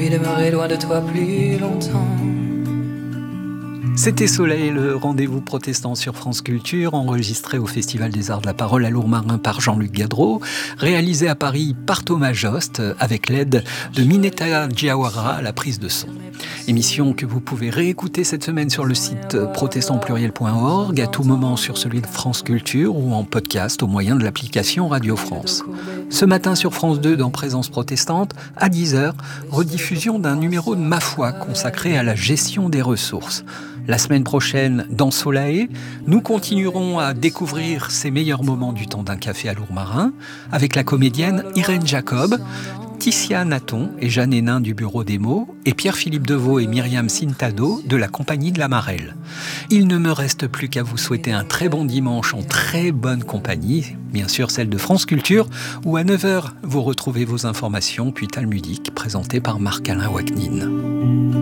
envie de demeurer loin de toi plus longtemps. C'était Soleil, le rendez-vous protestant sur France Culture, enregistré au Festival des Arts de la Parole à Lourmarin par Jean-Luc Gadreau, réalisé à Paris par Thomas Jost, avec l'aide de Mineta Diawara à la prise de son. Émission que vous pouvez réécouter cette semaine sur le site protestantpluriel.org, à tout moment sur celui de France Culture ou en podcast au moyen de l'application Radio France. Ce matin sur France 2, dans Présence protestante, à 10h, rediffusion d'un numéro de Ma Foi consacré à la gestion des ressources. La semaine prochaine, dans Soleil, nous continuerons à découvrir ces meilleurs moments du temps d'un café à Lourmarin avec la comédienne Irène Jacob, Ticia Naton et Jeanne Hénin du Bureau des mots et Pierre-Philippe Deveau et Myriam Sintado de la Compagnie de la Marelle. Il ne me reste plus qu'à vous souhaiter un très bon dimanche en très bonne compagnie, bien sûr celle de France Culture, où à 9h vous retrouvez vos informations puis Talmudique, présenté par Marc-Alain Waknin.